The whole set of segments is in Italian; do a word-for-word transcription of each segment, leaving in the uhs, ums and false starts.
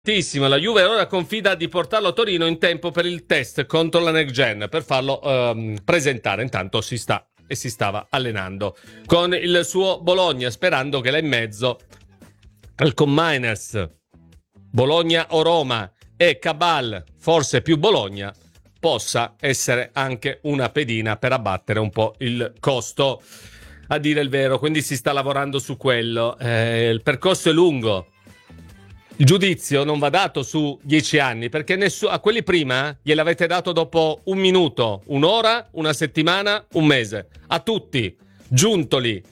Tantissimo. La Juve ora confida di portarlo a Torino in tempo per il test contro la Next Gen, per farlo ehm, presentare. Intanto si sta e si stava allenando con il suo Bologna, sperando che là in mezzo al Combiners, Bologna o Roma e Cabal, forse più Bologna, possa essere anche una pedina per abbattere un po' il costo, a dire il vero. Quindi si sta lavorando su quello. Eh, il percorso è lungo. Il giudizio non va dato su dieci anni, perché nessu- a quelli prima gliel'avete dato dopo un minuto, un'ora, una settimana, un mese. A tutti, Giuntoli,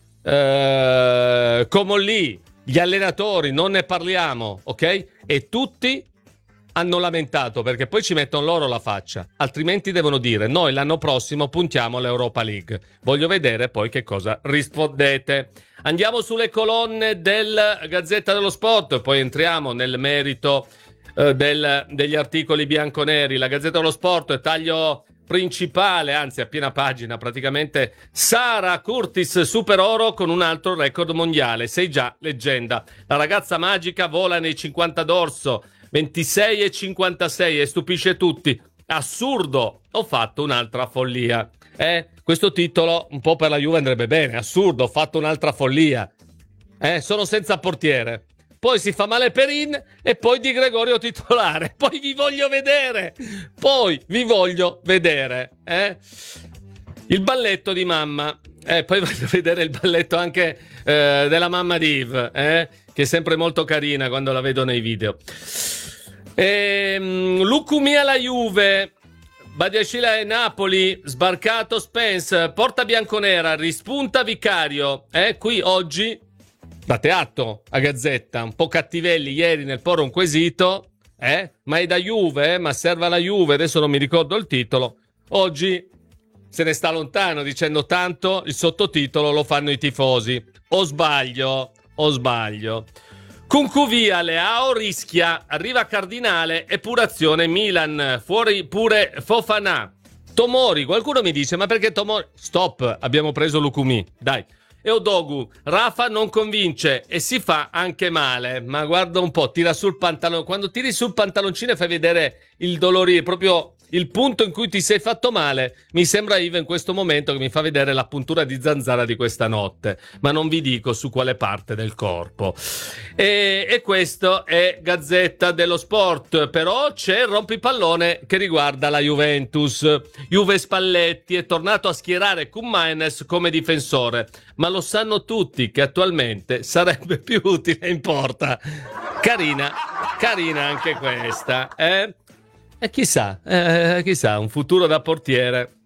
eh, Comolli, gli allenatori, non ne parliamo, ok? E tutti hanno lamentato, perché poi ci mettono loro la faccia, altrimenti devono dire noi l'anno prossimo puntiamo all'Europa League. Voglio vedere poi che cosa rispondete. Andiamo sulle colonne del Gazzetta dello Sport, poi entriamo nel merito eh, del, degli articoli bianconeri. La Gazzetta dello Sport, taglio principale, anzi a piena pagina praticamente: Sara Curtis super oro con un altro record mondiale, sei già leggenda. La ragazza magica vola nei cinquanta d'orso, ventisei e cinquantasei, e stupisce tutti. Assurdo, ho fatto un'altra follia. Eh, questo titolo un po' per la Juve andrebbe bene. Assurdo, ho fatto un'altra follia. Eh, sono senza portiere. Poi si fa male Perin e poi Di Gregorio titolare. Poi vi voglio vedere. Poi vi voglio vedere. Eh? Il balletto di mamma. Eh, poi voglio vedere il balletto anche eh, della mamma di Yves, eh? Che è sempre molto carina quando la vedo nei video. Ehm, Lucumi alla Juve, Badiashile e Napoli, sbarcato Spence, porta bianconera, rispunta Vicario. Eh, qui oggi date atto a Gazzetta, un po' cattivelli ieri nel porre un quesito, eh? Ma è da Juve, eh? Ma serve alla Juve, adesso non mi ricordo il titolo. Oggi se ne sta lontano dicendo tanto il sottotitolo lo fanno i tifosi. O sbaglio, o sbaglio. Concuvia, Leao rischia, arriva Cardinale, epurazione Milan, fuori pure Fofana. Tomori, qualcuno mi dice, ma perché Tomori? Stop, abbiamo preso Lucumi, dai. E Odogu, Rafa non convince e si fa anche male, ma guarda un po', tira sul pantalone, quando tiri sul pantaloncino e fai vedere il dolore, proprio il punto in cui ti sei fatto male. Mi sembra Iva in questo momento che mi fa vedere la puntura di zanzara di questa notte, ma non vi dico su quale parte del corpo. E, e questo è Gazzetta dello Sport. Però c'è il rompipallone che riguarda la Juventus. Juve Spalletti è tornato a schierare Koumainis come difensore, ma lo sanno tutti che attualmente sarebbe più utile in porta. Carina, carina anche questa, eh? E chissà, eh, chissà, un futuro da portiere.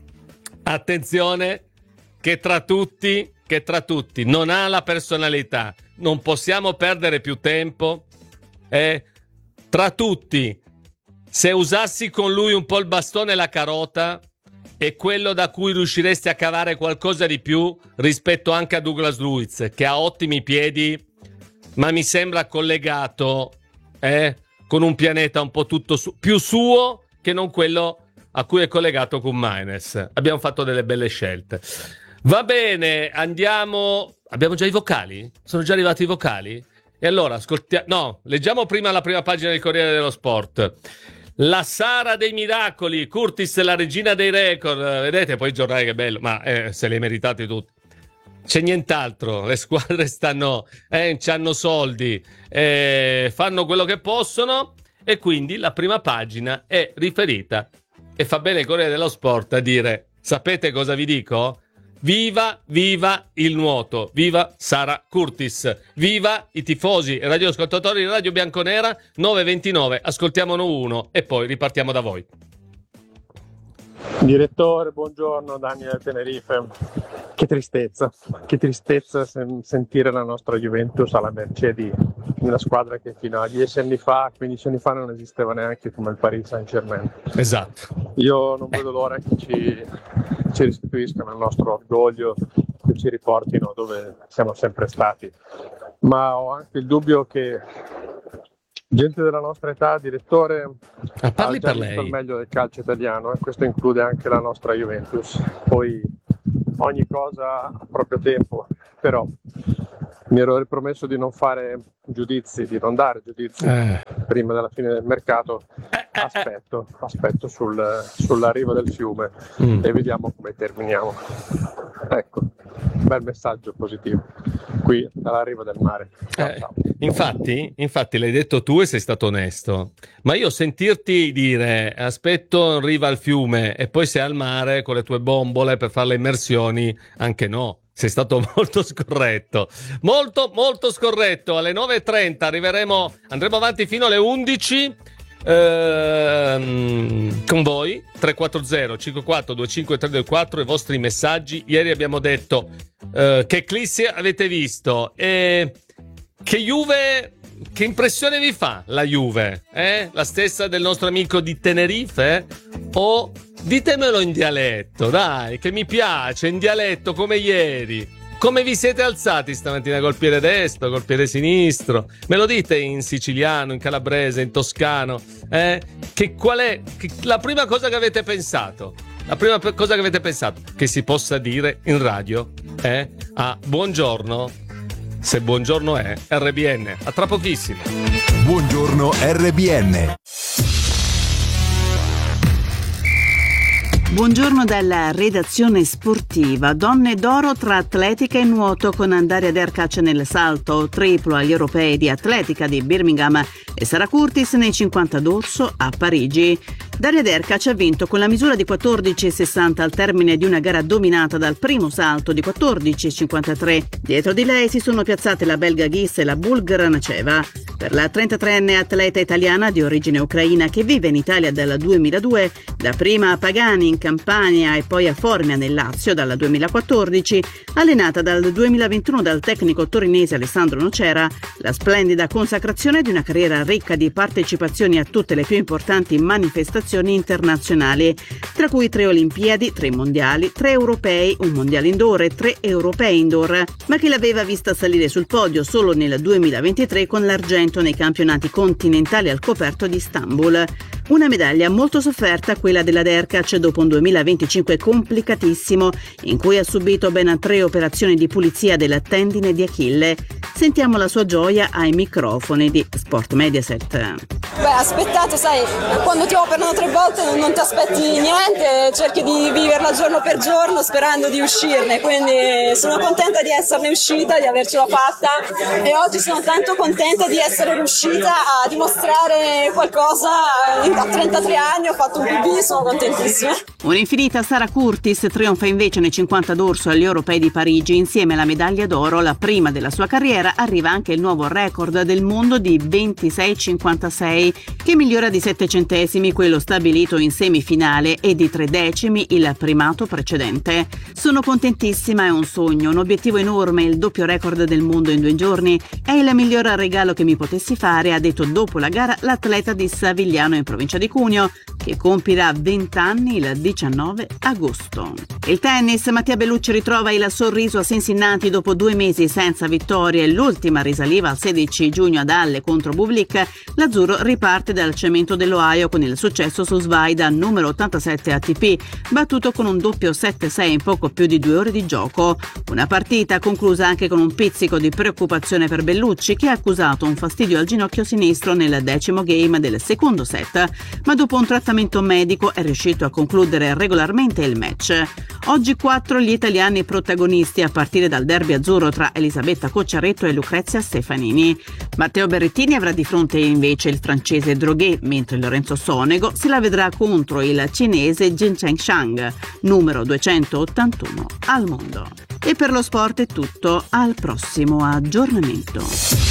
Attenzione che tra tutti, che tra tutti non ha la personalità, non possiamo perdere più tempo. Eh, tra tutti, se usassi con lui un po' il bastone e la carota, è quello da cui riusciresti a cavare qualcosa di più rispetto anche a Douglas Luiz, che ha ottimi piedi, ma mi sembra collegato, eh, con un pianeta un po' tutto su- più suo che non quello a cui è collegato Koumainis. Abbiamo fatto delle belle scelte. Va bene, andiamo. Abbiamo già i vocali? Sono già arrivati i vocali? E allora ascoltiamo. No, leggiamo prima la prima pagina del Corriere dello Sport. La Sara dei miracoli, Curtis la regina dei record. Vedete poi il giornale che bello, ma eh, se li meritate tutti. C'è nient'altro, le squadre stanno, eh, c'hanno soldi, eh, fanno quello che possono, e quindi la prima pagina è riferita, e fa bene il Corriere dello Sport a dire: sapete cosa vi dico? Viva, viva il nuoto, viva Sara Curtis, viva i tifosi e radioascoltatori di Radio Bianconera. Nove e ventinove, ascoltiamone uno e poi ripartiamo da voi. Direttore, buongiorno, Daniel Tenerife. Che tristezza, che tristezza sen- sentire la nostra Juventus alla mercé di una squadra che fino a dieci anni fa, quindici anni fa non esisteva neanche come il Paris Saint-Germain. Esatto. Io non vedo l'ora che ci, ci restituiscano il nostro orgoglio, che ci riportino dove siamo sempre stati. Ma ho anche il dubbio che gente della nostra età, direttore, Ah, parli ha già per visto lei. il meglio del calcio italiano, e questo include anche la nostra Juventus. Poi ogni cosa a proprio tempo, però mi ero ripromesso di non fare giudizi, di non dare giudizi eh. prima della fine del mercato. Aspetto, aspetto sul, sull'arrivo del fiume mm. e vediamo come terminiamo. Ecco, bel messaggio positivo qui dall'arrivo del mare. Ciao, eh, ciao. Infatti, infatti l'hai detto tu e sei stato onesto, ma io sentirti dire aspetto arriva al fiume e poi sei al mare con le tue bombole per fare le immersioni, anche no. Sei stato molto scorretto, molto molto scorretto. Alle nove e trenta arriveremo, andremo avanti fino alle undici ehm, con voi. Tre quattro zero cinque quattro due cinque tre due quattro i vostri messaggi. Ieri abbiamo detto eh, che eclissi avete visto e che Juve, che impressione vi fa la Juve? Eh? La stessa del nostro amico di Tenerife? Eh? O ditemelo in dialetto, dai, che mi piace, in dialetto come ieri. Come vi siete alzati stamattina, col piede destro, col piede sinistro? Me lo dite in siciliano, in calabrese, in toscano? Eh? Che qual è che, la prima cosa che avete pensato? La prima cosa che avete pensato? Che si possa dire in radio? Eh? Ah, buongiorno. Se buongiorno è R B N. A tra pochissimo. Buongiorno R B N. Buongiorno dalla redazione sportiva. Donne d'oro tra atletica e nuoto con Daria Derkac nel salto triplo agli europei di atletica di Birmingham e Sara Curtis nei cinquanta d'orso a Parigi. Daria Derkac ha vinto con la misura di quattordici virgola sessanta al termine di una gara dominata dal primo salto di quattordici virgola cinquantatré. Dietro di lei si sono piazzate la belga Ghiss e la bulgara Naceva. Per la trentatreenne atleta italiana di origine ucraina che vive in Italia dal duemiladue, dapprima a Pagani in Campania e poi a Formia nel Lazio dal duemilaquattordici, allenata dal duemilaventuno dal tecnico torinese Alessandro Nocera, la splendida consacrazione di una carriera ricca di partecipazioni a tutte le più importanti manifestazioni internazionali, tra cui tre Olimpiadi, tre mondiali, tre europei, un mondiale indoor e tre europei indoor, ma che l'aveva vista salire sul podio solo nel duemilaventitré con l'argento nei campionati continentali al coperto di Istanbul. Una medaglia molto sofferta, quella della Derkac, dopo un duemilaventicinque complicatissimo, in cui ha subito ben tre operazioni di pulizia del tendine di Achille. Sentiamo la sua gioia ai microfoni di Sport Mediaset. Beh, aspettato, sai, quando ti operano tre volte non ti aspetti niente, cerchi di viverla giorno per giorno sperando di uscirne, quindi sono contenta di esserne uscita, di avercela fatta e oggi sono tanto contenta di essere riuscita a dimostrare qualcosa. A trentatré anni ho fatto un P B, sono contentissima. Un'infinita Sara Curtis trionfa invece nei cinquanta d'orso agli europei di Parigi insieme alla medaglia d'oro, la prima della sua carriera. Arriva anche il nuovo record del mondo di ventisei virgola cinquantasei, che migliora di sette centesimi quello stabilito in semifinale e di tre decimi il primato precedente. Sono contentissima, è un sogno, un obiettivo enorme, il doppio record del mondo in due giorni. È il miglior regalo che mi potessi fare, ha detto dopo la gara l'atleta di Savigliano in provincia di Cuneo, che compirà venti anni il diciannove agosto. Il tennis, Mattia Bellucci ritrova il sorriso a Cincinnati dopo due mesi senza vittorie. L'ultima risaliva al sedici giugno ad Halle contro Bublik. L'azzurro riparte dal cemento dell'Ohio con il successo su Svaida, numero ottantasette A T P, battuto con un doppio sette sei in poco più di due ore di gioco. Una partita conclusa anche con un pizzico di preoccupazione per Bellucci, che ha accusato un fastidio al ginocchio sinistro nel decimo game del secondo set, ma dopo un trattamento medico è riuscito a concludere regolarmente il match. Oggi quattro gli italiani protagonisti a partire dal derby azzurro tra Elisabetta Cocciaretto e Lucrezia Stefanini. Matteo Berrettini avrà di fronte invece il francese Droguet, mentre Lorenzo Sonego se la vedrà contro il cinese Jin Cheng Shang, numero duecentottantuno al mondo. E per lo sport è tutto, al prossimo aggiornamento.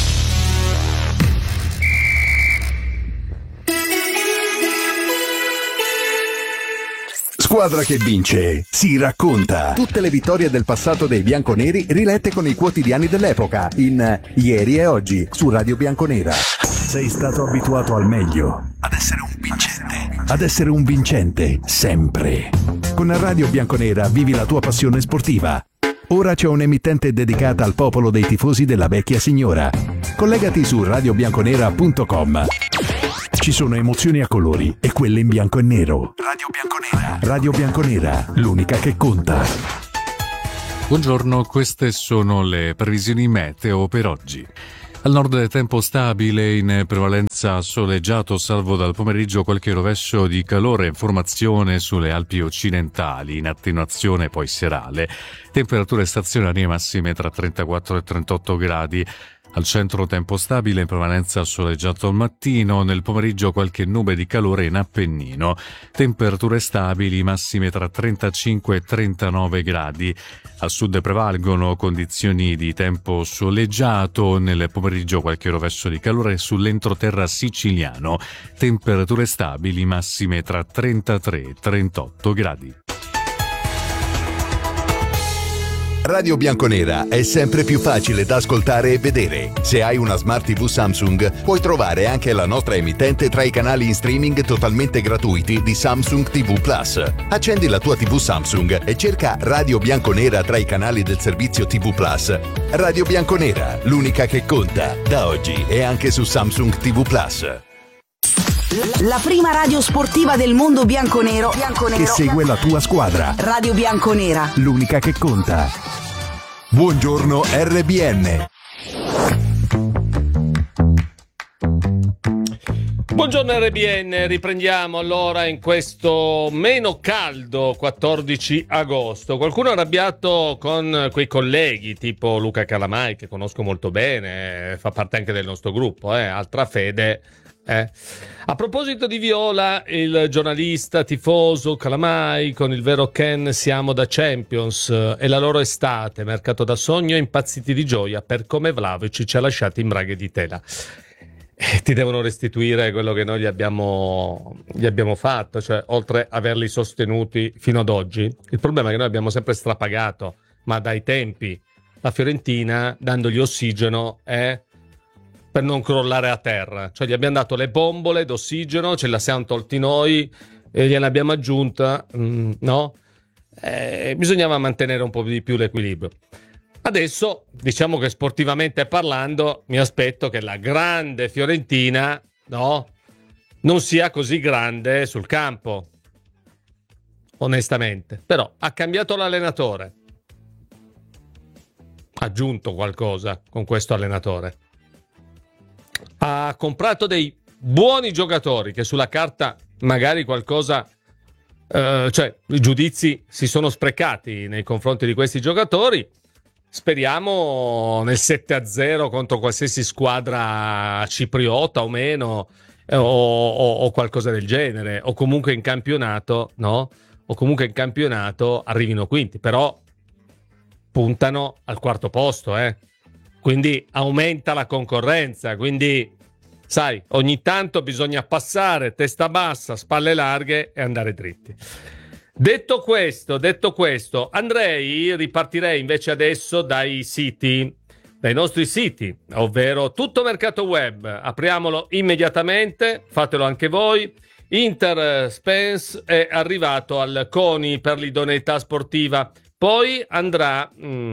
Squadra che vince si racconta. Tutte le vittorie del passato dei bianconeri rilette con i quotidiani dell'epoca in Ieri e Oggi su Radio Bianconera. Sei stato abituato al meglio, ad essere un vincente, ad essere un vincente sempre. Con Radio Bianconera vivi la tua passione sportiva. Ora c'è un'emittente dedicata al popolo dei tifosi della vecchia signora. Collegati su radio bianconera punto com. Ci sono emozioni a colori e quelle in bianco e nero. Radio Bianconera. Radio Bianconera, l'unica che conta. Buongiorno, queste sono le previsioni meteo per oggi. Al nord tempo stabile, in prevalenza soleggiato, salvo dal pomeriggio qualche rovescio di calore in formazione sulle Alpi occidentali, in attenuazione poi serale. Temperature stazionarie massime tra trentaquattro e trentotto gradi. Al centro tempo stabile, in prevalenza soleggiato al mattino, nel pomeriggio qualche nube di calore in Appennino. Temperature stabili, massime tra trentacinque e trentanove gradi. Al sud prevalgono condizioni di tempo soleggiato, nel pomeriggio qualche rovescio di calore sull'entroterra siciliano. Temperature stabili, massime tra trentatré e trentotto gradi. Radio Bianconera è sempre più facile da ascoltare e vedere. Se hai una Smart tivù Samsung, puoi trovare anche la nostra emittente tra i canali in streaming totalmente gratuiti di Samsung tivù Plus. Accendi la tua tivù Samsung e cerca Radio Bianconera tra i canali del servizio tivù Plus. Radio Bianconera, l'unica che conta, da oggi e anche su Samsung tivù Plus. La prima radio sportiva del mondo bianconero, bianconero che segue la tua squadra. Radio Bianconera, l'unica che conta. Buongiorno R B N. Buongiorno R B N, riprendiamo allora in questo meno caldo quattordici agosto. Qualcuno è arrabbiato con quei colleghi tipo Luca Calamai, che conosco molto bene, fa parte anche del nostro gruppo, eh, altra fede. Eh. A proposito di Viola, il giornalista tifoso Calamai con il vero Ken siamo da Champions e la loro estate, mercato da sogno, impazziti di gioia per come Vlahovic ci ha lasciati in braghe di tela. E ti devono restituire quello che noi gli abbiamo, gli abbiamo fatto, cioè oltre a averli sostenuti fino ad oggi. Il problema è che noi abbiamo sempre strapagato, ma dai tempi, la Fiorentina dandogli ossigeno è... per non crollare a terra, cioè gli abbiamo dato le bombole d'ossigeno, ce le siamo tolti noi e gliene abbiamo aggiunta, mm, no? Eh, bisognava mantenere un po' di più l'equilibrio. Adesso, diciamo che sportivamente parlando, mi aspetto che la grande Fiorentina, no, non sia così grande sul campo, onestamente. Però ha cambiato l'allenatore, ha aggiunto qualcosa con questo allenatore. Ha comprato dei buoni giocatori che sulla carta magari qualcosa, eh, cioè i giudizi si sono sprecati nei confronti di questi giocatori. Speriamo nel sette a zero contro qualsiasi squadra cipriota o meno, eh, o, o, o qualcosa del genere, o comunque in campionato, no? O comunque in campionato arrivino quinti, però puntano al quarto posto, eh. Quindi aumenta la concorrenza, quindi sai, ogni tanto bisogna passare testa bassa, spalle larghe e andare dritti. Detto questo, detto questo, andrei, ripartirei invece adesso dai siti, dai nostri siti, ovvero Tutto Mercato Web. Apriamolo immediatamente, fatelo anche voi. Inter Spence è arrivato al CONI per l'idoneità sportiva. Poi andrà,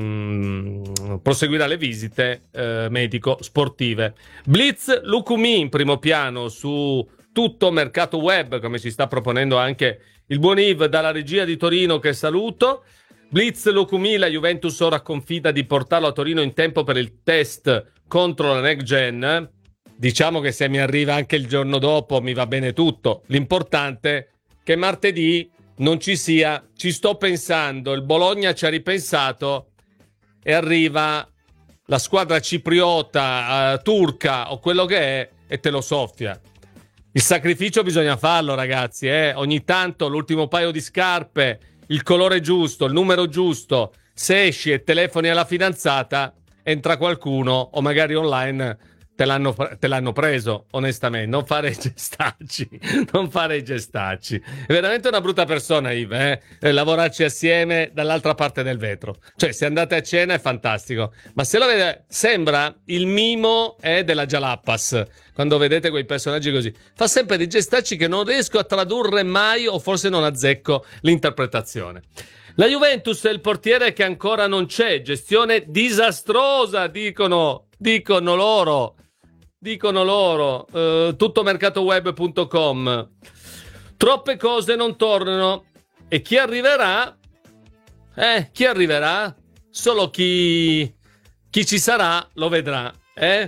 mh, proseguirà le visite eh, medico-sportive. Blitz Lucumi in primo piano su Tutto Mercato Web, come si sta proponendo anche il buon Yves dalla regia di Torino, che saluto. Blitz Lucumi, la Juventus ora confida di portarlo a Torino in tempo per il test contro la Next Gen. Diciamo che se mi arriva anche il giorno dopo mi va bene tutto. L'importante è che martedì non ci sia, ci sto pensando, il Bologna ci ha ripensato e arriva la squadra cipriota, uh, turca o quello che è e te lo soffia. Il sacrificio bisogna farlo, ragazzi, eh? Ogni tanto l'ultimo paio di scarpe, il colore giusto, il numero giusto, se esci e telefoni alla fidanzata entra qualcuno o magari online te l'hanno, te l'hanno preso, onestamente. Non fare i gestacci, non fare i gestacci. È veramente una brutta persona, Yves, eh? Lavorarci assieme dall'altra parte del vetro. Cioè, se andate a cena è fantastico, ma se lo vedete, sembra il mimo eh, della Jalappas, quando vedete quei personaggi così. Fa sempre dei gestacci che non riesco a tradurre mai, o forse non azzecco l'interpretazione. La Juventus è il portiere che ancora non c'è, gestione disastrosa, dicono, dicono loro. Dicono loro, uh, tuttomercatoweb punto com. Troppe cose non tornano. E chi arriverà? Eh, chi arriverà? solo chi, chi ci sarà lo vedrà. Eh?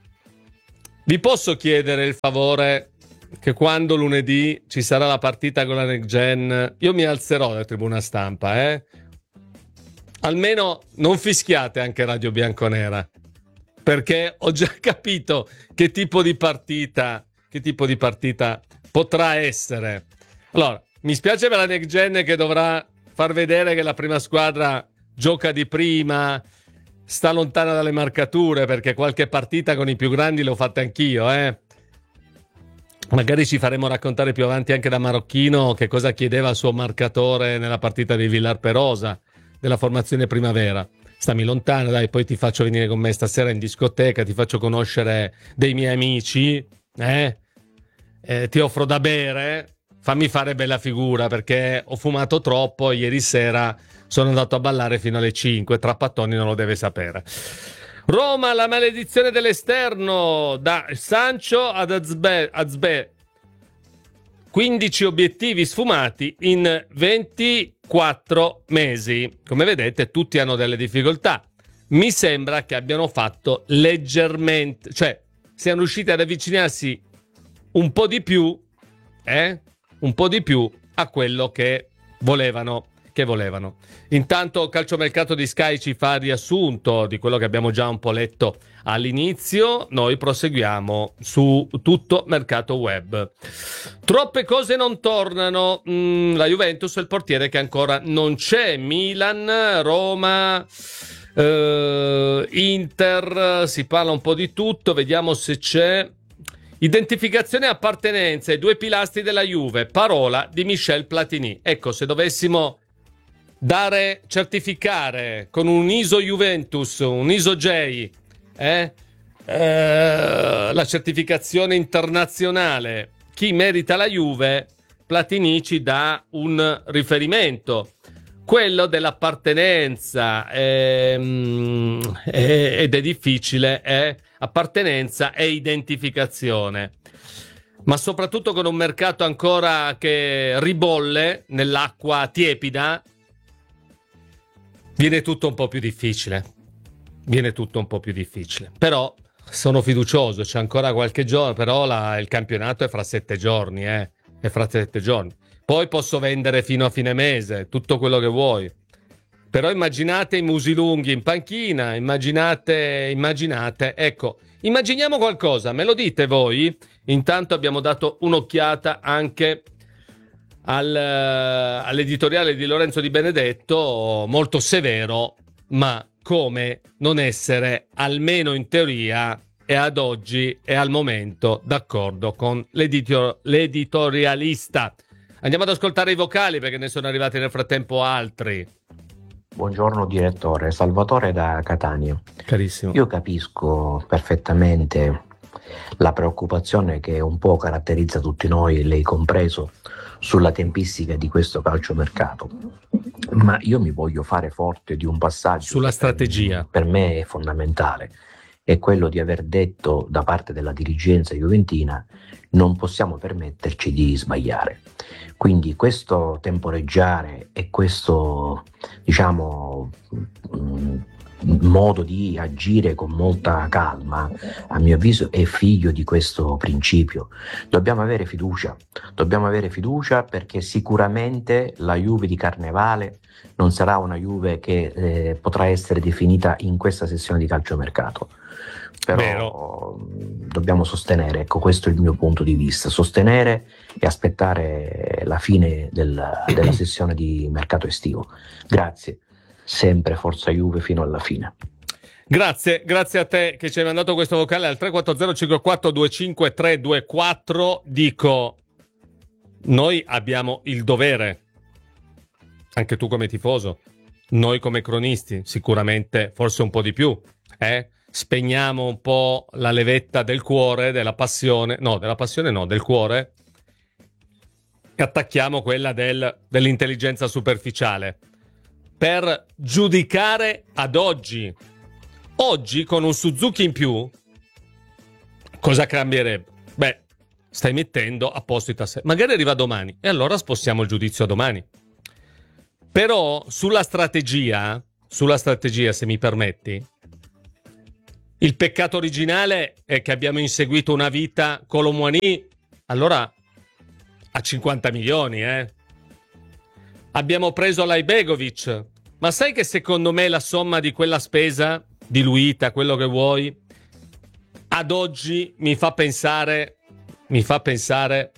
Vi posso chiedere il favore che quando lunedì ci sarà la partita con la Next Gen, io mi alzerò da tribuna stampa, eh? Almeno non fischiate anche Radio Bianconera, perché ho già capito che tipo di partita, che tipo di partita potrà essere. Allora, mi spiace per la Next Gen che dovrà far vedere che la prima squadra gioca di prima, sta lontana dalle marcature, perché qualche partita con i più grandi l'ho fatta anch'io, eh. Magari ci faremo raccontare più avanti anche da Marocchino che cosa chiedeva il suo marcatore nella partita di Villar Perosa, della formazione primavera. Stammi lontano, dai, poi ti faccio venire con me stasera in discoteca, ti faccio conoscere dei miei amici, eh? Eh, ti offro da bere, fammi fare bella figura perché ho fumato troppo, ieri sera sono andato a ballare fino alle cinque, Trapattoni non lo deve sapere. Roma, la maledizione dell'esterno, da Sancho ad Azbe, Azbe. quindici obiettivi sfumati in ventiquattro mesi. Come vedete, tutti hanno delle difficoltà. Mi sembra che abbiano fatto leggermente, cioè siano riusciti ad avvicinarsi un po' di più, eh? Un po' di più a quello che volevano. Che volevano. Intanto Calciomercato di Sky ci fa riassunto di quello che abbiamo già un po' letto all'inizio. Noi proseguiamo su tutto mercato web. Troppe cose non tornano. Mm, la Juventus è il portiere che ancora non c'è. Milan, Roma, eh, Inter, si parla un po' di tutto. Vediamo se c'è. Identificazione e appartenenza ai due pilastri della Juve. Parola di Michel Platini. Ecco, se dovessimo dare, certificare con un I S O Juventus, un I S O J, eh, eh, la certificazione internazionale, chi merita la Juve, Platini ci dà un riferimento, quello dell'appartenenza, ehm, eh, ed è difficile, eh, appartenenza e identificazione. Ma soprattutto con un mercato ancora che ribolle nell'acqua tiepida, viene tutto un po' più difficile. Viene tutto un po' più difficile. Però sono fiducioso, c'è ancora qualche giorno, però la, il campionato è fra sette giorni, eh. È fra sette giorni. Poi posso vendere fino a fine mese, tutto quello che vuoi. Però immaginate i musi lunghi in panchina, immaginate, immaginate, ecco, immaginiamo qualcosa, me lo dite voi? Intanto abbiamo dato un'occhiata anche al, all'editoriale di Lorenzo Di Benedetto, molto severo, ma come non essere, almeno in teoria e ad oggi e al momento, d'accordo con l'editor- l'editorialista. Andiamo ad ascoltare i vocali perché ne sono arrivati nel frattempo altri. Buongiorno direttore, Salvatore da Catania. Carissimo. Io capisco perfettamente la preoccupazione che un po' caratterizza tutti noi, lei compreso, sulla tempistica di questo calciomercato, ma io mi voglio fare forte di un passaggio sulla strategia. Per me è fondamentale, è quello di aver detto da parte della dirigenza juventina: non possiamo permetterci di sbagliare. Quindi questo temporeggiare e questo, diciamo, mh, modo di agire con molta calma, a mio avviso, è figlio di questo principio. Dobbiamo avere fiducia, dobbiamo avere fiducia perché sicuramente la Juve di Carnevale non sarà una Juve che eh, potrà essere definita in questa sessione di calciomercato. Però Vero. dobbiamo sostenere, ecco, questo è il mio punto di vista, sostenere e aspettare la fine del, della sessione di mercato estivo. Grazie, sempre Forza Juve fino alla fine. Grazie, grazie a te che ci hai mandato questo vocale al tre quattro zero cinque quattro due cinque tre due quattro. Dico, noi abbiamo il dovere, anche tu come tifoso, noi come cronisti, sicuramente forse un po' di più, eh? Spegniamo un po' la levetta del cuore, della passione, no, della passione no, del cuore, e attacchiamo quella del, dell'intelligenza superficiale per giudicare ad oggi. Oggi con un Suzuki in più cosa cambierebbe? Beh, stai mettendo a posto i tasselli, magari arriva domani e allora spostiamo il giudizio a domani. Però sulla strategia sulla strategia, se mi permetti, il peccato originale è che abbiamo inseguito una vita Colomouani, allora a cinquanta milioni, eh. Abbiamo preso Lajbegovic, ma sai che secondo me la somma di quella spesa, diluita, quello che vuoi, ad oggi mi fa pensare, mi fa pensare,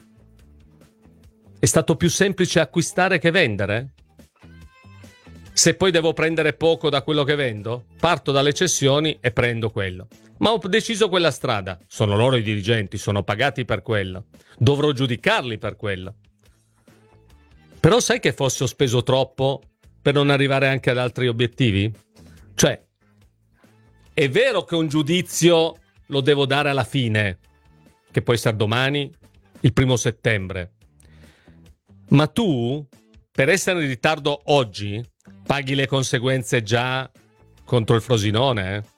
è stato più semplice acquistare che vendere? Se poi devo prendere poco da quello che vendo, parto dalle cessioni e prendo quello. Ma ho deciso quella strada. Sono loro i dirigenti, sono pagati per quello. Dovrò giudicarli per quello. Però sai che forse ho speso troppo per non arrivare anche ad altri obiettivi? Cioè, è vero che un giudizio lo devo dare alla fine, che può essere domani, il primo settembre. Ma tu, per essere in ritardo oggi, paghi le conseguenze già contro il Frosinone, eh?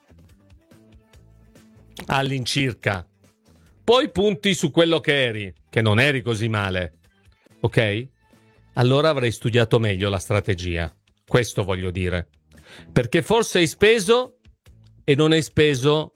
All'incirca. Poi punti su quello che eri, che non eri così male, ok? Allora avrei studiato meglio la strategia. Questo voglio dire. Perché forse hai speso e non hai speso...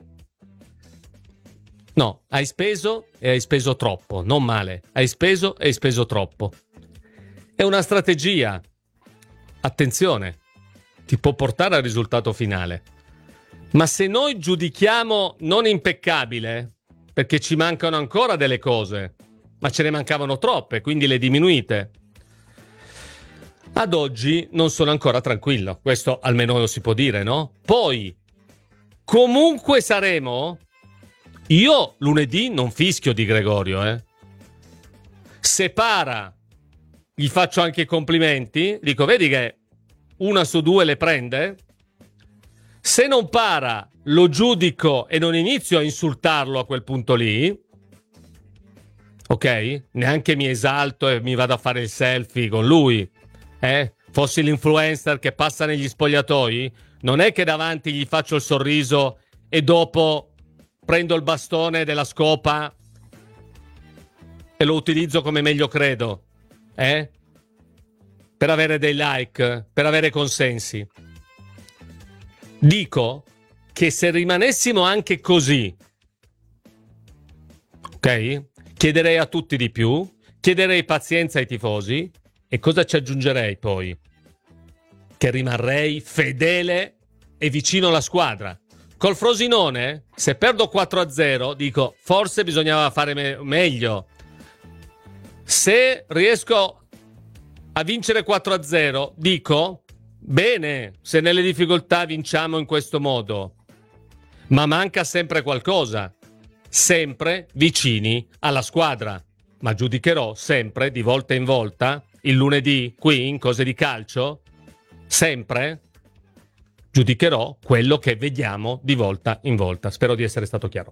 No, hai speso e hai speso troppo, non male. Hai speso e hai speso troppo. È una strategia. Attenzione, ti può portare al risultato finale. Ma se noi giudichiamo non impeccabile, perché ci mancano ancora delle cose, ma ce ne mancavano troppe, quindi le diminuite, ad oggi non sono ancora tranquillo. Questo almeno lo si può dire, no? Poi, comunque saremo... Io lunedì non fischio di Gregorio, eh. Se para, gli faccio anche i complimenti, dico, vedi che una su due le prende? Se non para, lo giudico e non inizio a insultarlo a quel punto lì, ok? Neanche mi esalto e mi vado a fare il selfie con lui, eh? Fossi l'influencer che passa negli spogliatoi, non è che davanti gli faccio il sorriso e dopo prendo il bastone della scopa e lo utilizzo come meglio credo, eh? Per avere dei like, per avere consensi. Dico che se rimanessimo anche così, ok? Chiederei a tutti di più, chiederei pazienza ai tifosi e cosa ci aggiungerei poi? Che rimarrei fedele e vicino alla squadra. Col Frosinone, se perdo quattro a zero, dico, forse bisognava fare me- meglio. Se riesco a vincere quattro a zero, dico, bene, se nelle difficoltà vinciamo in questo modo. Ma manca sempre qualcosa. Sempre vicini alla squadra. Ma giudicherò sempre, di volta in volta, il lunedì, qui, in Cose di Calcio, sempre... giudicherò quello che vediamo di volta in volta. Spero di essere stato chiaro.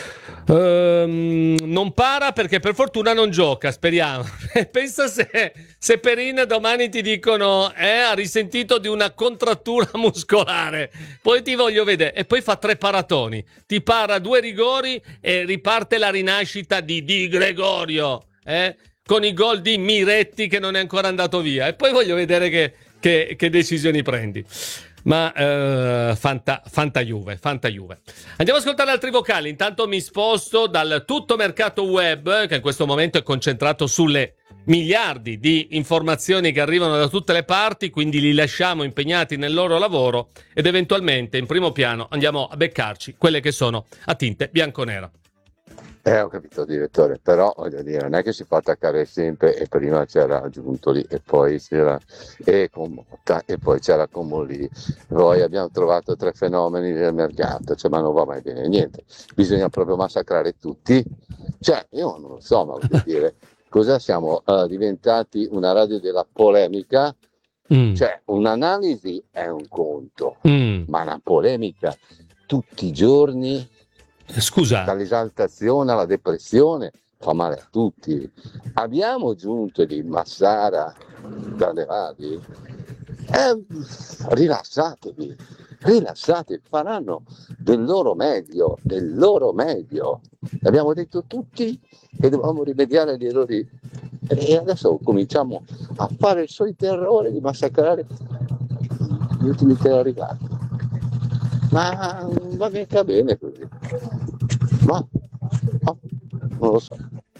Um, non para perché per fortuna non gioca, speriamo. Pensa se, se Perin domani ti dicono eh, ha risentito di una contrattura muscolare, poi ti voglio vedere. E poi fa tre paratoni. Ti para due rigori e riparte la rinascita di Di Gregorio, eh? Con i gol di Miretti che non è ancora andato via. E poi voglio vedere che, che, che decisioni prendi. Ma eh, fanta, fanta Juve, fanta Juve. Andiamo ad ascoltare altri vocali. Intanto mi sposto dal tutto mercato web, che in questo momento è concentrato sulle miliardi di informazioni che arrivano da tutte le parti, quindi li lasciamo impegnati nel loro lavoro ed eventualmente in primo piano andiamo a beccarci quelle che sono a tinte bianconera. Eh, ho capito, direttore, però voglio dire, non è che si può attaccare sempre e prima c'era Giuntoli e poi c'era e con Motta e poi c'era Comolli. Poi abbiamo trovato tre fenomeni del mercato, cioè ma non va mai bene niente. Bisogna proprio massacrare tutti. Cioè, io non lo so, ma voglio dire, cosa siamo uh, diventati una radio della polemica? Mm. Cioè, un'analisi è un conto, mm. ma una polemica tutti i giorni. Scusa. Dall'esaltazione alla depressione fa male a tutti. Abbiamo giunto di Massara dalle radio. Eh, rilassatevi, rilassatevi, faranno del loro meglio, del loro meglio. Abbiamo detto tutti che dovevamo rimediare agli errori e adesso cominciamo a fare il solito errore di massacrare gli ultimi tre arrivati. Ma va mica bene così. Ma no, non lo so.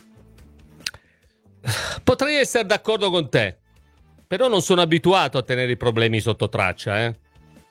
Potrei essere d'accordo con te, però non sono abituato a tenere i problemi sotto traccia, eh.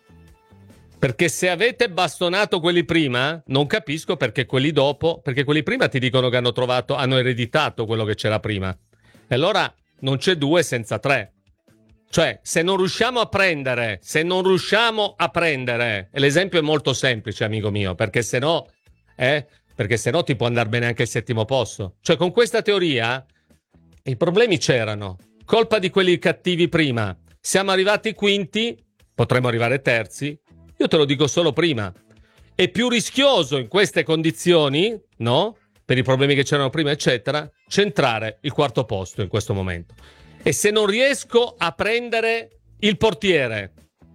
Perché se avete bastonato quelli prima, non capisco perché quelli dopo, perché quelli prima ti dicono che hanno trovato, hanno ereditato quello che c'era prima. E allora non c'è due senza tre. Cioè, se non riusciamo a prendere, se non riusciamo a prendere, e l'esempio è molto semplice, amico mio, perché se no, eh, perché se no ti può andare bene anche il settimo posto. Cioè, con questa teoria, i problemi c'erano. Colpa di quelli cattivi prima. Siamo arrivati quinti, potremmo arrivare terzi. Io te lo dico solo prima. È più rischioso in queste condizioni, no? Per i problemi che c'erano prima, eccetera, centrare il quarto posto in questo momento. E se non riesco a prendere il portiere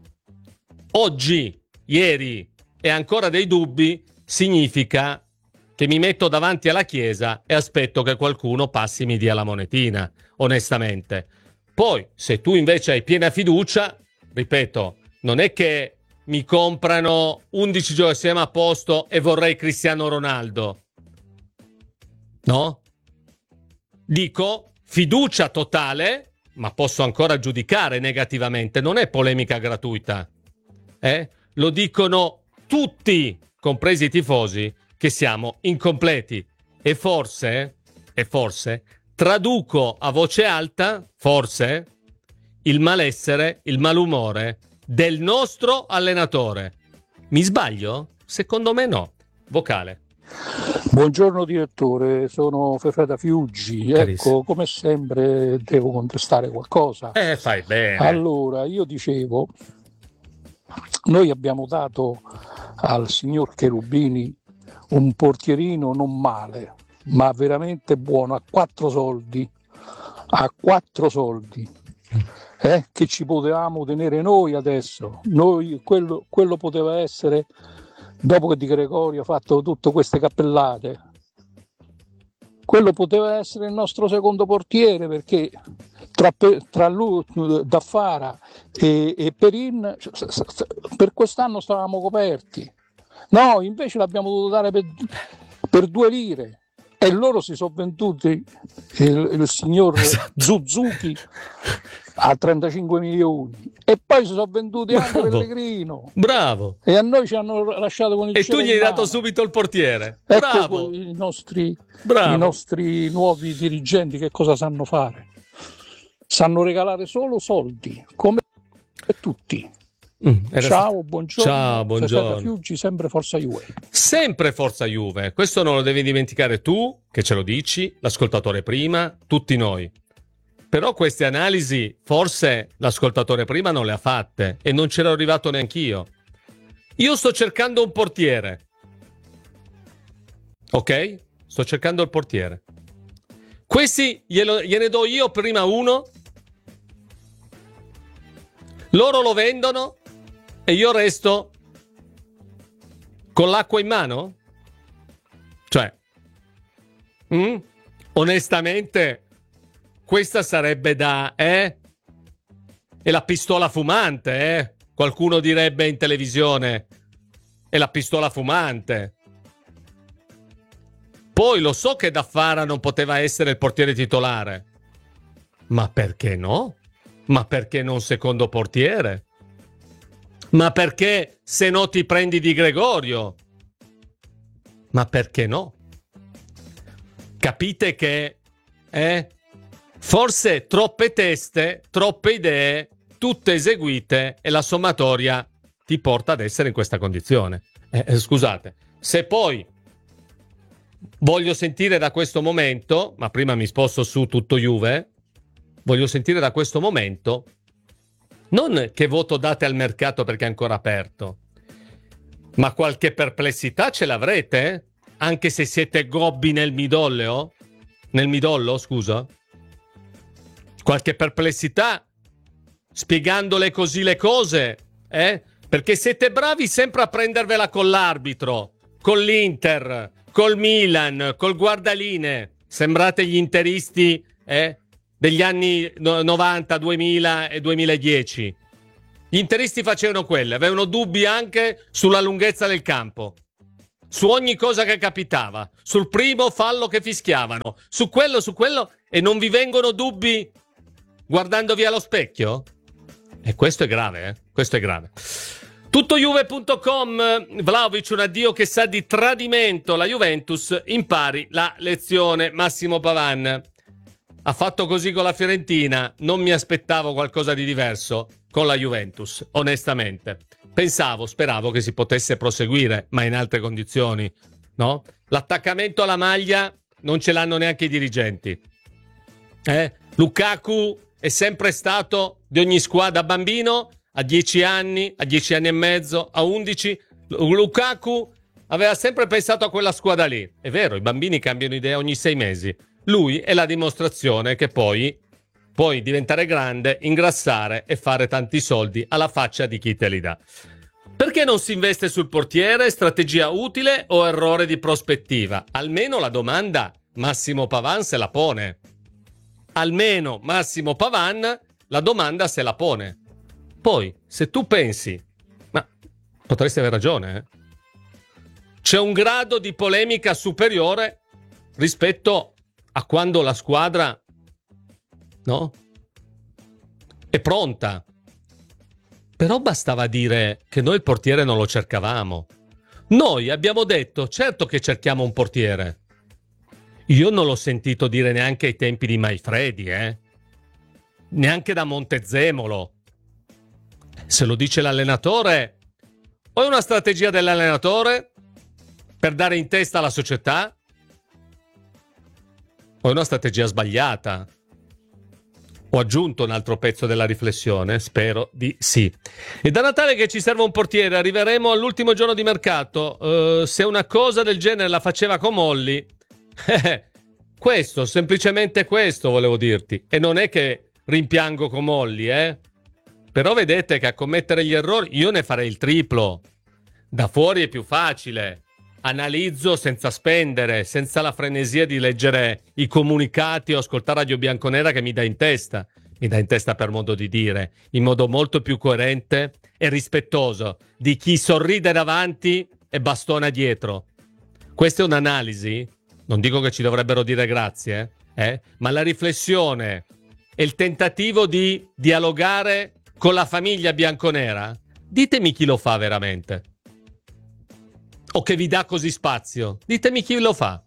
oggi, ieri e ancora dei dubbi, significa che mi metto davanti alla chiesa e aspetto che qualcuno passi e mi dia la monetina, onestamente. Poi, se tu invece hai piena fiducia, ripeto, non è che mi comprano undici giocatori, siamo a posto e vorrei Cristiano Ronaldo. No? Dico fiducia totale, ma posso ancora giudicare negativamente. Non è polemica gratuita. Eh? Lo dicono tutti, compresi i tifosi, che siamo incompleti. E forse, e forse, traduco a voce alta, forse, il malessere, il malumore del nostro allenatore. Mi sbaglio? Secondo me no. Vocale. Buongiorno direttore, sono Fefeta Fiuggi. Carissimo. Ecco, come sempre devo contestare qualcosa. Eh, fai bene. Allora, io dicevo, noi abbiamo dato al signor Cherubini un portierino non male, ma veramente buono, a quattro soldi, a quattro soldi. Eh, che ci potevamo tenere noi adesso. Noi, quello, quello poteva essere, dopo che Di Gregorio ha fatto tutte queste cappellate, quello poteva essere il nostro secondo portiere, perché tra, tra lui, Daffara e, e Perin, per quest'anno stavamo coperti. No, invece l'abbiamo dovuto dare per, per due lire. E loro si sono venduti, il, il signor Suzuki a trentacinque milioni, e poi si sono venduti anche Bravo. Pellegrino. Bravo. E a noi ci hanno lasciato con il E cielo tu gli in hai dato mano. subito il portiere. Ecco Bravo. i nostri, Bravo. i nostri nuovi dirigenti che cosa sanno fare? Sanno regalare solo soldi, come tutti. Mm, era- Ciao, buongiorno. Ciao, buongiorno. Fefeta Fiuggi, sempre Forza Juve. Sempre Forza Juve. Questo non lo devi dimenticare tu, che ce lo dici, l'ascoltatore prima, tutti noi. Però queste analisi forse l'ascoltatore prima non le ha fatte e non c'ero arrivato neanch'io. Io sto cercando un portiere. Ok? Sto cercando il portiere. Questi glielo- gliene do io prima uno. Loro lo vendono e io resto con l'acqua in mano? Cioè, mm? onestamente, questa sarebbe da, eh? È la pistola fumante, eh? Qualcuno direbbe in televisione. È la pistola fumante. Poi lo so che Daffara non poteva essere il portiere titolare. Ma perché no? Ma perché non secondo portiere? Ma perché se no ti prendi Di Gregorio? Ma perché no? Capite che eh, forse troppe teste, troppe idee, tutte eseguite, e la sommatoria ti porta ad essere in questa condizione. Eh, eh, scusate, se poi voglio sentire da questo momento, ma prima mi sposto su tutto Juve, voglio sentire da questo momento non che voto date al mercato perché è ancora aperto, ma qualche perplessità ce l'avrete, eh? Anche se siete gobbi nel midolleo? Nel midollo, scusa? Qualche perplessità spiegandole così le cose, eh? Perché siete bravi sempre a prendervela con l'arbitro, con l'Inter, col Milan, col guardaline. Sembrate gli interisti, eh? Degli anni novanta, duemila e duemiladieci. Gli interisti facevano quelle, avevano dubbi anche sulla lunghezza del campo, su ogni cosa che capitava, sul primo fallo che fischiavano, su quello, su quello, e non vi vengono dubbi guardando via lo specchio? E questo è grave, eh? Questo è grave. tutto juve punto com, Vlahovic un addio che sa di tradimento, la Juventus impari la lezione, Massimo Pavan. Ha fatto così con la Fiorentina, non mi aspettavo qualcosa di diverso con la Juventus, onestamente. Pensavo, speravo che si potesse proseguire, ma in altre condizioni, no? L'attaccamento alla maglia non ce l'hanno neanche i dirigenti. Eh? Lukaku è sempre stato di ogni squadra, bambino, a dieci anni, a dieci anni e mezzo, a undici. Lukaku aveva sempre pensato a quella squadra lì. È vero, i bambini cambiano idea ogni sei mesi. Lui è la dimostrazione che poi puoi diventare grande, ingrassare e fare tanti soldi alla faccia di chi te li dà. Perché non si investe sul portiere? Strategia utile o errore di prospettiva? Almeno la domanda Massimo Pavan se la pone. Almeno Massimo Pavan la domanda se la pone. Poi, se tu pensi, ma potresti aver ragione, eh? C'è un grado di polemica superiore rispetto a quando la squadra, no? È pronta. Però bastava dire che noi il portiere non lo cercavamo. Noi abbiamo detto, certo che cerchiamo un portiere. Io non l'ho sentito dire neanche ai tempi di Maifredi, eh? Neanche da Montezemolo. Se lo dice l'allenatore, o è una strategia dell'allenatore per dare in testa alla società, o è una strategia sbagliata. Ho aggiunto un altro pezzo della riflessione, spero di sì. E da Natale che ci serve un portiere, arriveremo all'ultimo giorno di mercato. Uh, se una cosa del genere la faceva con Molli, questo, semplicemente questo volevo dirti. E non è che rimpiango con Molli, eh? Però vedete che a commettere gli errori io ne farei il triplo. Da fuori è più facile. Analizzo senza spendere, senza la frenesia di leggere i comunicati o ascoltare Radio Bianconera che mi dà in testa. Mi dà in testa per modo di dire, in modo molto più coerente e rispettoso di chi sorride davanti e bastona dietro. Questa è un'analisi, non dico che ci dovrebbero dire grazie, eh, ma la riflessione e il tentativo di dialogare con la famiglia bianconera, ditemi chi lo fa veramente. O che vi dà così spazio. Ditemi chi lo fa.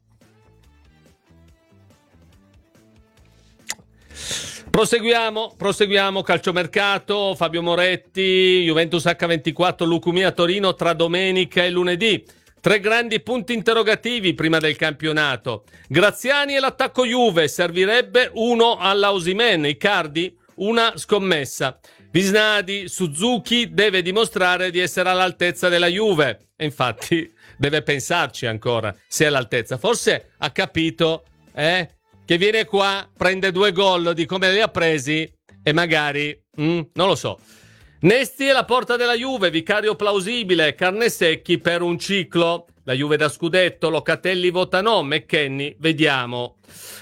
Proseguiamo, proseguiamo, calciomercato, Fabio Moretti, Juventus acca ventiquattro, Lucumia Torino tra domenica e lunedì. Tre grandi punti interrogativi prima del campionato. Graziani e l'attacco Juve, servirebbe uno alla Osimhen, Icardi, una scommessa. Visnadi, Suzuki deve dimostrare di essere all'altezza della Juve. E infatti deve pensarci ancora se è all'altezza. Forse ha capito eh, che viene qua, prende due gol di come li ha presi e magari, mm, non lo so. Nesti è la porta della Juve, vicario plausibile, carne secchi per un ciclo. La Juve da scudetto, Locatelli vota no, McKennie, vediamo.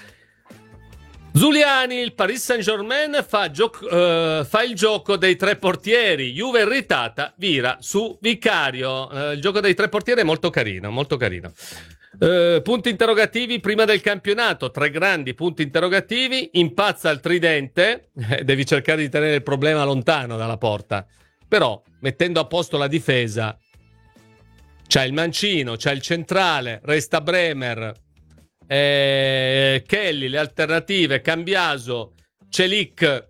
Zuliani, il Paris Saint-Germain fa, gioc- uh, fa il gioco dei tre portieri. Juve irritata, vira su Vicario. Uh, il gioco dei tre portieri è molto carino, molto carino. Uh, punti interrogativi prima del campionato. Tre grandi punti interrogativi. Impazza il tridente. Eh, devi cercare di tenere il problema lontano dalla porta. Però, mettendo a posto la difesa, c'è il mancino, c'è il centrale, resta Bremer. Eh, Kelly, le alternative, Cambiaso, Celic,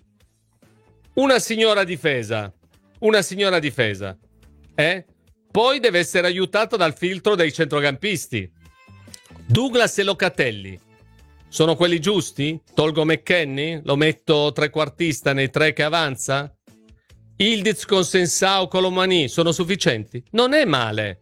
una signora difesa, una signora difesa, eh? Poi deve essere aiutato dal filtro dei centrocampisti. Douglas e Locatelli sono quelli giusti? Tolgo McKennie? Lo metto trequartista nei tre che avanza? Ildiz con Sensao, Colomani sono sufficienti? Non è male.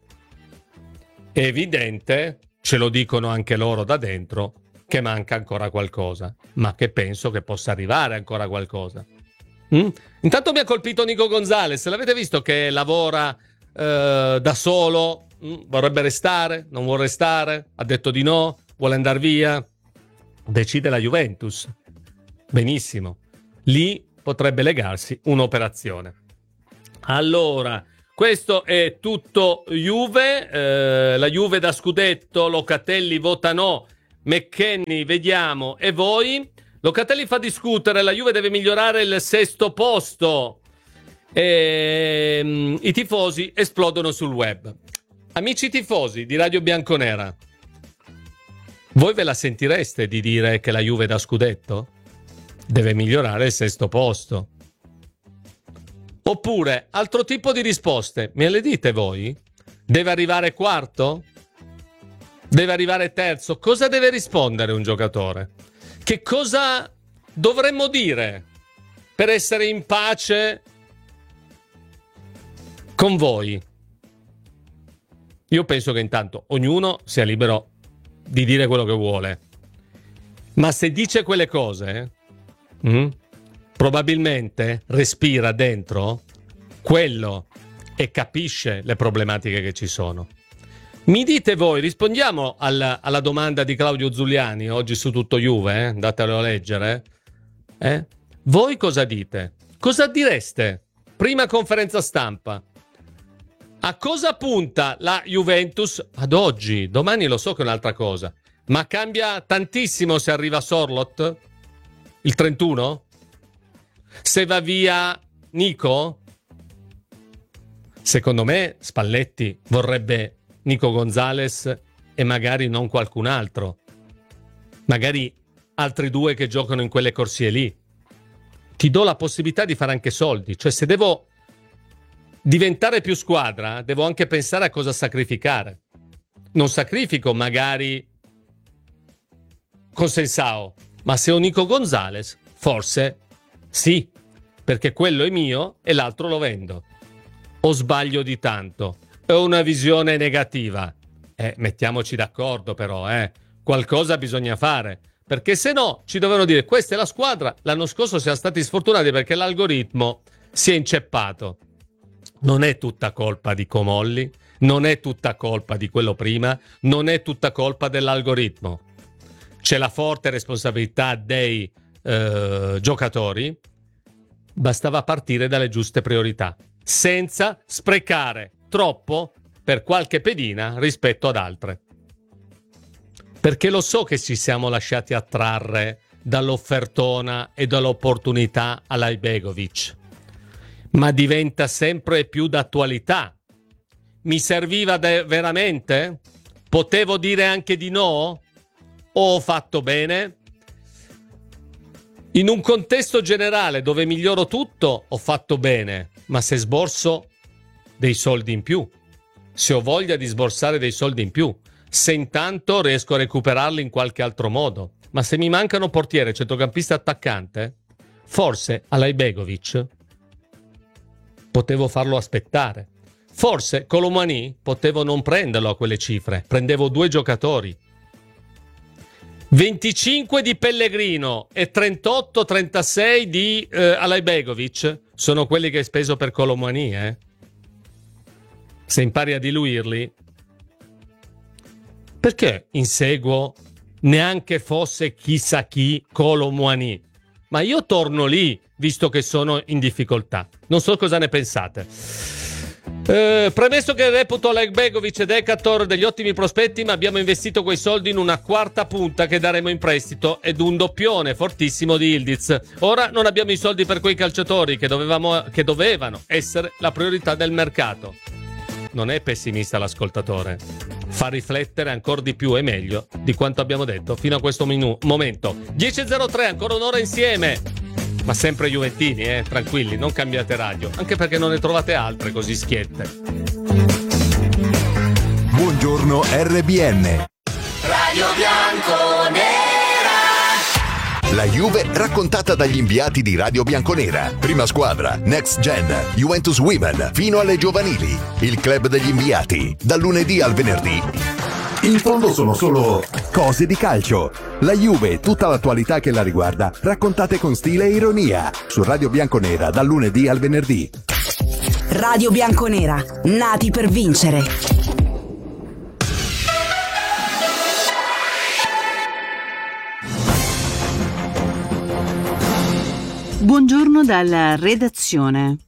È evidente, ce lo dicono anche loro da dentro, che manca ancora qualcosa, ma che penso che possa arrivare ancora qualcosa. Mm? Intanto mi ha colpito Nico Gonzalez, l'avete visto che lavora eh, da solo? Mm? Vorrebbe restare? Non vuole restare? Ha detto di no? Vuole andare via? Decide la Juventus. Benissimo. Lì potrebbe legarsi un'operazione. Allora, questo è tutto Juve, eh, la Juve da scudetto, Locatelli vota no, McKennie vediamo, e voi? Locatelli fa discutere, la Juve deve migliorare il sesto posto, e, um, i tifosi esplodono sul web. Amici tifosi di Radio Bianconera, voi ve la sentireste di dire che la Juve da scudetto deve migliorare il sesto posto? Oppure, altro tipo di risposte, me le dite voi? Deve arrivare quarto? Deve arrivare terzo? Cosa deve rispondere un giocatore? Che cosa dovremmo dire per essere in pace con voi? Io penso che intanto ognuno sia libero di dire quello che vuole. Ma se dice quelle cose... Mm, probabilmente respira dentro quello e capisce le problematiche che ci sono. Mi dite voi, rispondiamo alla, alla domanda di Claudio Zuliani oggi su Tutto Juve, eh? Andatelo a leggere. Eh? Voi cosa dite? Cosa direste? Prima conferenza stampa. A cosa punta la Juventus ad oggi? Domani lo so che è un'altra cosa, ma cambia tantissimo se arriva Sorloth il trentuno? Se va via Nico? Secondo me Spalletti vorrebbe Nico Gonzalez e magari non qualcun altro. Magari altri due che giocano in quelle corsie lì. Ti do la possibilità di fare anche soldi. Cioè, se devo diventare più squadra, devo anche pensare a cosa sacrificare. Non sacrifico magari Consensao, ma se ho Nico Gonzalez, forse... sì, perché quello è mio e l'altro lo vendo. O sbaglio di tanto? Ho una visione negativa? Eh, mettiamoci d'accordo però, eh. Qualcosa bisogna fare. Perché se no ci dovevano dire questa è la squadra. L'anno scorso siamo stati sfortunati perché l'algoritmo si è inceppato. Non è tutta colpa di Comolli, non è tutta colpa di quello prima, non è tutta colpa dell'algoritmo. C'è la forte responsabilità dei eh, giocatori. Bastava partire dalle giuste priorità, senza sprecare troppo per qualche pedina rispetto ad altre. Perché lo so che ci siamo lasciati attrarre dall'offertona e dall'opportunità all'Ibegovic, ma diventa sempre più d'attualità. Mi serviva de- veramente? Potevo dire anche di no? O ho fatto bene? In un contesto generale dove miglioro tutto, ho fatto bene, ma se sborso dei soldi in più, se ho voglia di sborsare dei soldi in più, se intanto riesco a recuperarli in qualche altro modo, ma se mi mancano portiere, centrocampista, attaccante, forse all'Ibegovic potevo farlo aspettare. Forse Colomani potevo non prenderlo a quelle cifre, prendevo due giocatori. venticinque di Pellegrino e trentotto trentasei di eh, Alaibegovic sono quelli che hai speso per Colomani, eh? Se impari a diluirli, perché inseguo neanche fosse chissà chi Colomani? Ma io torno lì, visto che sono in difficoltà. Non so cosa ne pensate. Eh, premesso che reputo Alaibegovic ed Ekator degli ottimi prospetti, ma abbiamo investito quei soldi in una quarta punta che daremo in prestito ed un doppione fortissimo di Ildiz. Ora non abbiamo i soldi per quei calciatori che, dovevamo, che dovevano essere la priorità del mercato. Non è pessimista l'ascoltatore, fa riflettere ancora di più e meglio di quanto abbiamo detto fino a questo minu- momento. dieci e zero tre, ancora un'ora insieme, ma sempre Juventini, eh, tranquilli, non cambiate radio, anche perché non ne trovate altre così schiette. Buongiorno R B N. Radio Bianconera. La Juve raccontata dagli inviati di Radio Bianconera. Prima squadra, Next Gen, Juventus Women, fino alle giovanili. Il club degli inviati, dal lunedì al venerdì. In fondo sono solo cose di calcio. La Juve, tutta l'attualità che la riguarda, raccontate con stile e ironia. Su Radio Bianconera, dal lunedì al venerdì. Radio Bianconera, nati per vincere. Buongiorno dalla redazione.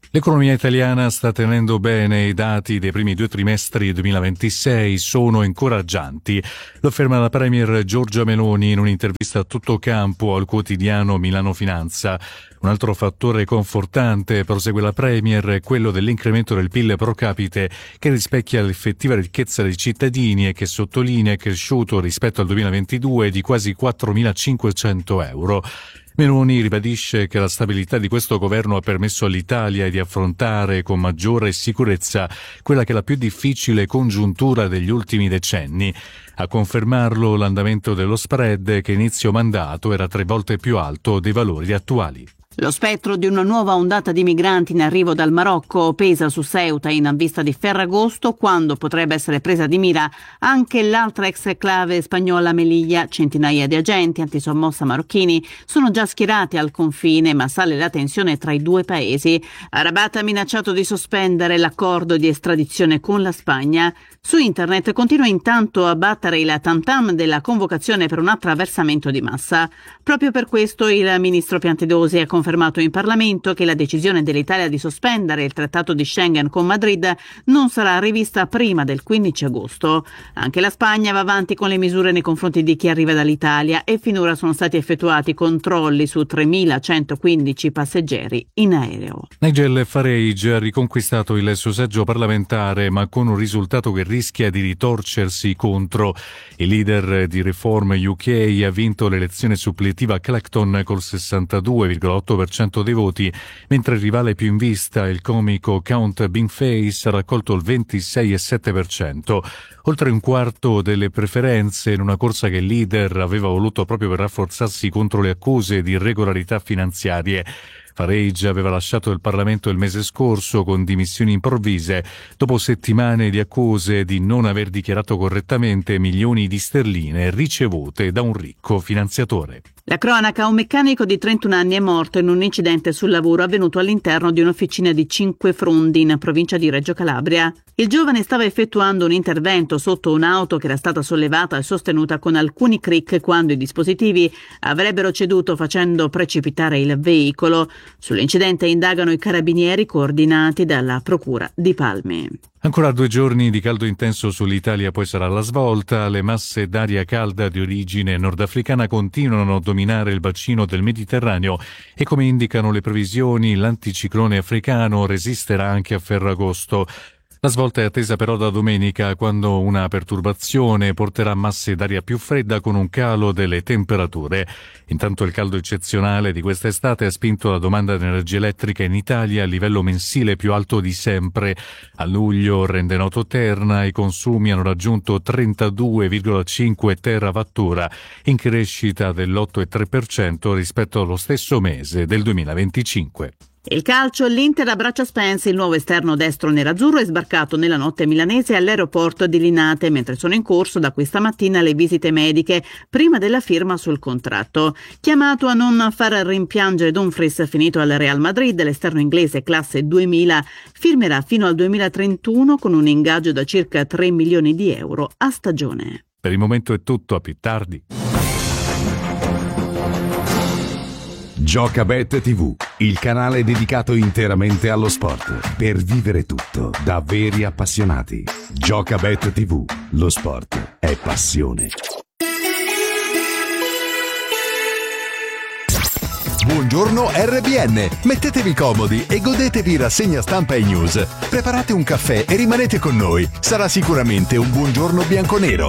L'economia italiana sta tenendo bene, i dati dei primi due trimestri duemilaventisei sono incoraggianti. Lo afferma la Premier Giorgia Meloni in un'intervista a tutto campo al quotidiano Milano Finanza. Un altro fattore confortante, prosegue la Premier, è quello dell'incremento del P I L pro capite che rispecchia l'effettiva ricchezza dei cittadini e che sottolinea è cresciuto rispetto al duemilaventidue di quasi quattromilacinquecento euro. Meloni ribadisce che la stabilità di questo governo ha permesso all'Italia di affrontare con maggiore sicurezza quella che è la più difficile congiuntura degli ultimi decenni. A confermarlo l'andamento dello spread che inizio mandato era tre volte più alto dei valori attuali. Lo spettro di una nuova ondata di migranti in arrivo dal Marocco pesa su Ceuta in vista di Ferragosto, quando potrebbe essere presa di mira anche l'altra ex clave spagnola Melilla. Centinaia di agenti antisommossa marocchini sono già schierati al confine, ma sale la tensione tra i due paesi. Rabat ha minacciato di sospendere l'accordo di estradizione con la Spagna. Su internet continua intanto a battere il tam-tam della convocazione per un attraversamento di massa. Proprio per questo il ministro Piantedosi ha confermato in Parlamento che la decisione dell'Italia di sospendere il trattato di Schengen con Madrid non sarà rivista prima del quindici agosto. Anche la Spagna va avanti con le misure nei confronti di chi arriva dall'Italia e finora sono stati effettuati controlli su tremilacentoquindici passeggeri in aereo. Nigel Farage ha riconquistato il suo seggio parlamentare, ma con un risultato che rischia di ritorcersi contro. Il leader di Reform U K ha vinto l'elezione suppletiva a Clacton col sessantadue virgola otto per cento dei voti, mentre il rivale più in vista, il comico Count Bainface, ha raccolto il ventisei virgola sette per cento. Oltre un quarto delle preferenze in una corsa che il leader aveva voluto proprio per rafforzarsi contro le accuse di irregolarità finanziarie. Farage aveva lasciato il Parlamento il mese scorso con dimissioni improvvise, dopo settimane di accuse di non aver dichiarato correttamente milioni di sterline ricevute da un ricco finanziatore. La cronaca: un meccanico di trentuno anni è morto in un incidente sul lavoro avvenuto all'interno di un'officina di Cinque Frondi in provincia di Reggio Calabria. Il giovane stava effettuando un intervento sotto un'auto che era stata sollevata e sostenuta con alcuni crick quando i dispositivi avrebbero ceduto facendo precipitare il veicolo. Sull'incidente indagano i carabinieri coordinati dalla Procura di Palmi. Ancora due giorni di caldo intenso sull'Italia, poi sarà la svolta. Le masse d'aria calda di origine nordafricana continuano a dominare il bacino del Mediterraneo e, come indicano le previsioni, l'anticiclone africano resisterà anche a Ferragosto. La svolta è attesa però da domenica, quando una perturbazione porterà masse d'aria più fredda con un calo delle temperature. Intanto il caldo eccezionale di quest'estate ha spinto la domanda di energia elettrica in Italia a livello mensile più alto di sempre. A luglio, rende noto Terna, i consumi hanno raggiunto trentadue virgola cinque terawattora, in crescita dell'otto virgola tre per cento rispetto allo stesso mese del duemilaventicinque. Il calcio: l'Inter abbraccia Spence, il nuovo esterno destro nerazzurro è sbarcato nella notte milanese all'aeroporto di Linate, mentre sono in corso da questa mattina le visite mediche prima della firma sul contratto. Chiamato a non far rimpiangere Dumfries, finito al Real Madrid, l'esterno inglese classe duemila firmerà fino al duemilatrentuno con un ingaggio da circa tre milioni di euro a stagione. Per il momento è tutto, a più tardi. Giocabet tivù, il canale dedicato interamente allo sport, per vivere tutto da veri appassionati. Giocabet tivù, lo sport è passione. Buongiorno R B N, mettetevi comodi e godetevi rassegna stampa e news. Preparate un caffè e rimanete con noi, sarà sicuramente un buongiorno bianconero.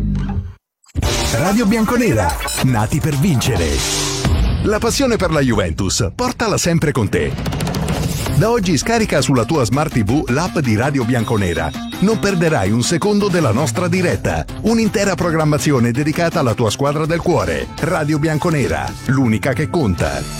Radio Bianconera, nati per vincere. La passione per la Juventus, portala sempre con te. Da oggi scarica sulla tua Smart tivù l'app di Radio Bianconera. Non perderai un secondo della nostra diretta. Un'intera programmazione dedicata alla tua squadra del cuore. Radio Bianconera, l'unica che conta.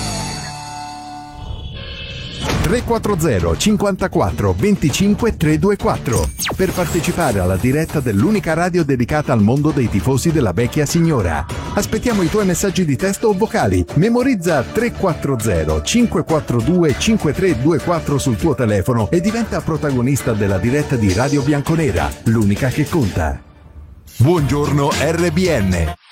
tre quattro zero cinquantaquattro venticinque trecentoventiquattro per partecipare alla diretta dell'unica radio dedicata al mondo dei tifosi della vecchia signora. Aspettiamo i tuoi messaggi di testo o vocali. Memorizza tre quattro zero cinque quattro due cinque tre due quattro sul tuo telefono e diventa protagonista della diretta di Radio Bianconera, l'unica che conta. Buongiorno R B N.